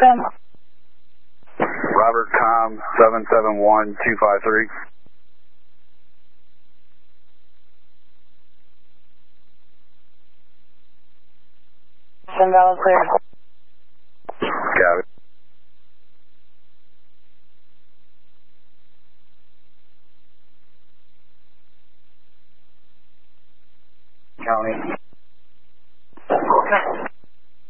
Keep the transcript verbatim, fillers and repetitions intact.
Welcome. Robert Com seven seven one two five three. Invalid clear. Got it. County.